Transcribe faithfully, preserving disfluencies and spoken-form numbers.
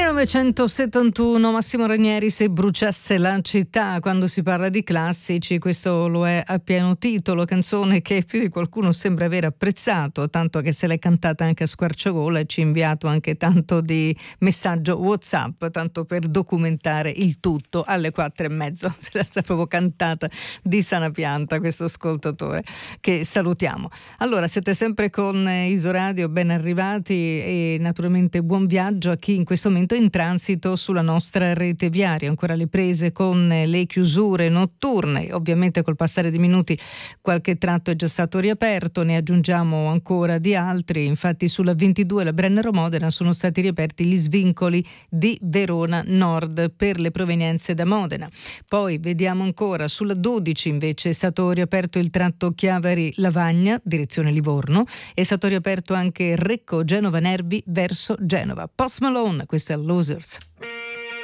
millenovecentosettantuno, Massimo Ranieri, Se bruciasse la città. Quando si parla di classici, questo lo è a pieno titolo, canzone che più di qualcuno sembra aver apprezzato, tanto che se l'è cantata anche a squarciagola e ci ha inviato anche tanto di messaggio WhatsApp, tanto per documentare il tutto. Alle quattro e mezzo se l'è proprio cantata di sana pianta questo ascoltatore, che salutiamo. Allora, siete sempre con Isoradio, ben arrivati e naturalmente buon viaggio a chi in questo momento è in transito sulla nostra rete viaria. Ancora le prese con le chiusure notturne, ovviamente col passare dei minuti qualche tratto è già stato riaperto, ne aggiungiamo ancora di altri. Infatti sulla ventidue, la Brennero-Modena, sono stati riaperti gli svincoli di Verona Nord per le provenienze da Modena. Poi vediamo ancora sulla dodici, invece è stato riaperto il tratto Chiavari-Lavagna direzione Livorno, è stato riaperto anche Recco Genova Nervi verso Genova. Post Malone, questo è Losers.